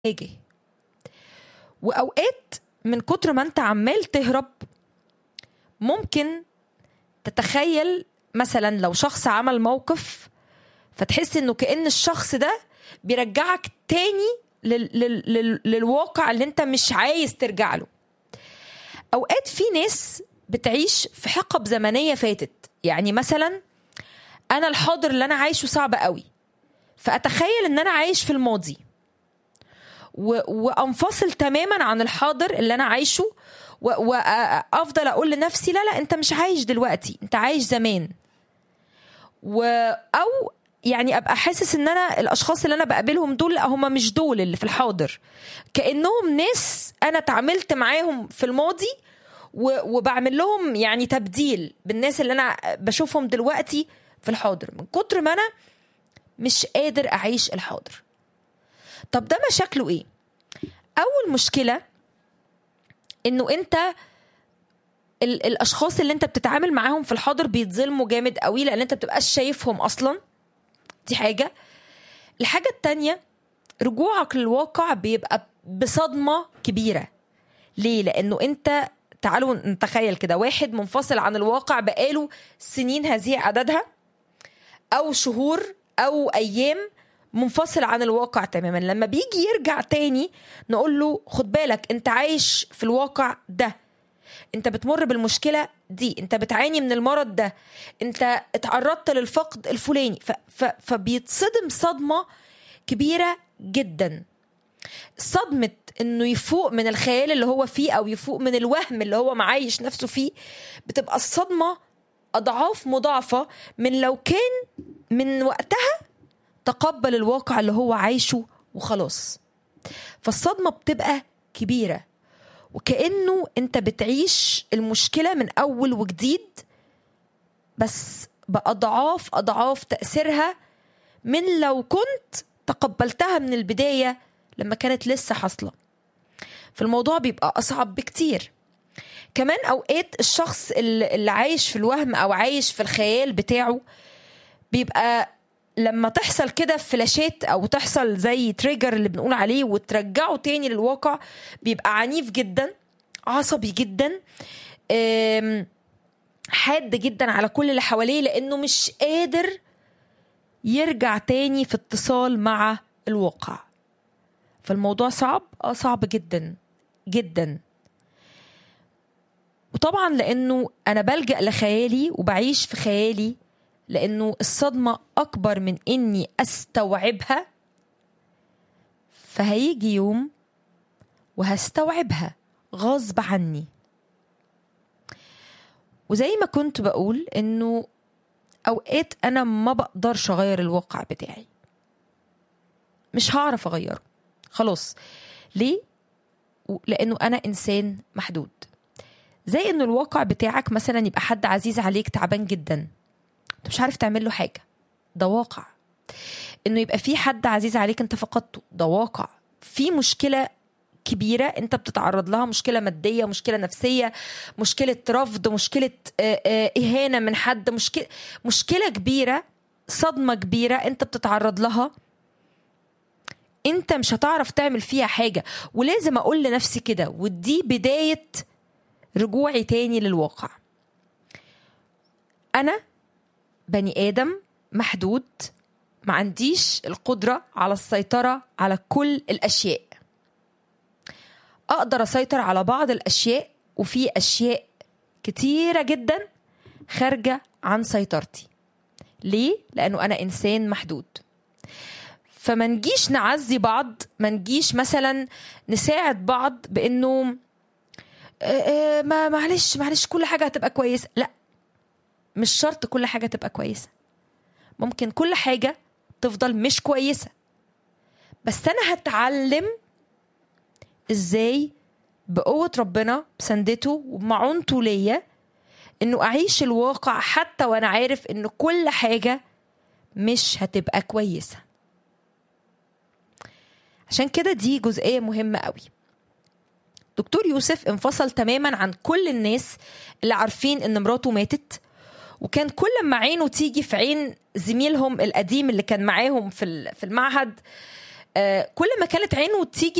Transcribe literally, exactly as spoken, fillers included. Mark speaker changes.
Speaker 1: واجه. واوقات من كتر ما انت عمال تهرب ممكن تتخيل مثلا لو شخص عمل موقف فتحس انه كأن الشخص ده بيرجعك تاني لل... لل... لل... للواقع اللي انت مش عايز ترجع له. اوقات في ناس بتعيش في حقب زمنية فاتت، يعني مثلا انا الحاضر اللي انا عايشه صعب قوي، فاتخيل ان انا عايش في الماضي و... وانفصل تماما عن الحاضر اللي انا عايشه و... وافضل اقول لنفسي لا لا انت مش عايش دلوقتي، انت عايش زمان. و... او يعني ابقى حاسس ان انا الاشخاص اللي انا بقابلهم دول هم مش دول اللي في الحاضر، كانهم ناس انا اتعاملت معاهم في الماضي و... وبعمل لهم يعني تبديل بالناس اللي انا بشوفهم دلوقتي في الحاضر، من كتر ما انا مش قادر اعيش الحاضر. طب ده مشاكله ايه؟ اول مشكلة انه انت ال... الاشخاص اللي انت بتتعامل معاهم في الحاضر بيتظلموا جامد قوي لان انت بتبقاش شايفهم اصلا. دي حاجة. الحاجة التانية رجوعك للواقع بيبقى بصدمة كبيرة. ليه؟ لأنه أنت تعالوا نتخيل كده واحد منفصل عن الواقع بقاله سنين هذه عددها أو شهور أو أيام منفصل عن الواقع تماما. لما بيجي يرجع تاني نقول له خد بالك أنت عايش في الواقع ده، انت بتمر بالمشكلة دي، انت بتعاني من المرض ده، انت اتعرضت للفقد الفلاني، ف... ف... فبيتصدم صدمة كبيرة جدا. صدمة انه يفوق من الخيال اللي هو فيه او يفوق من الوهم اللي هو معايش نفسه فيه، بتبقى الصدمة اضعاف مضاعفة من لو كان من وقتها تقبل الواقع اللي هو عايشه وخلاص. فالصدمة بتبقى كبيرة وكأنه انت بتعيش المشكلة من اول وجديد، بس بأضعاف أضعاف تأثيرها من لو كنت تقبلتها من البداية لما كانت لسه حاصلة. فالموضوع بيبقى أصعب بكتير. كمان أوقات الشخص اللي عايش في الوهم أو عايش في الخيال بتاعه بيبقى لما تحصل كده فلاشات أو تحصل زي تريجر اللي بنقول عليه وترجعه تاني للواقع، بيبقى عنيف جدا، عصبي جدا، حاد جدا على كل اللي حواليه لأنه مش قادر يرجع تاني في اتصال مع الواقع. فالموضوع صعب، اه صعب جدا جدا. وطبعا لأنه أنا بلجأ لخيالي وبعيش في خيالي لأنه الصدمة أكبر من إني أستوعبها، فهيجي يوم وهستوعبها غصب عني. وزي ما كنت بقول إنه أوقات أنا ما بقدرش أغير الواقع بتاعي، مش هعرف أغيره خلاص. ليه؟ لأنه أنا إنسان محدود. زي إنه الواقع بتاعك مثلا يبقى حد عزيز عليك تعبان جدا، أنت مش عارف تعمل له حاجة، ده واقع. إنه يبقى في حد عزيز عليك أنت فقدته، ده واقع. في مشكلة كبيرة انت بتتعرض لها، مشكلة مادية، مشكلة نفسية، مشكلة رفض، مشكلة إهانة من حد، مشكلة مشكلة كبيرة، صدمة كبيرة انت بتتعرض لها، انت مش هتعرف تعمل فيها حاجة. ولازم اقول لنفسي كده، ودي بداية رجوعي تاني للواقع. انا بني آدم محدود، ما عنديش القدرة على السيطرة على كل الأشياء. أقدر أسيطر على بعض الأشياء، وفي أشياء كتيرة جدا خارجة عن سيطرتي. ليه؟ لأنه أنا إنسان محدود. فما نجيش نعزي بعض، ما نجيش مثلا نساعد بعض بأنه ما معلش معلش كل حاجة هتبقى كويسة. لا، مش شرط كل حاجة تبقى كويسة، ممكن كل حاجة تفضل مش كويسة، بس أنا هتعلم ازاي بقوة ربنا بسندته وبمعونته ليا انه اعيش الواقع حتى وانا عارف انه كل حاجة مش هتبقى كويسة. عشان كده دي جزئية مهمة قوي. دكتور يوسف انفصل تماما عن كل الناس اللي عارفين ان مراته ماتت، وكان كل ما عينه تيجي في عين زميلهم القديم اللي كان معاهم في في المعهد آه كل ما كانت عينه تيجي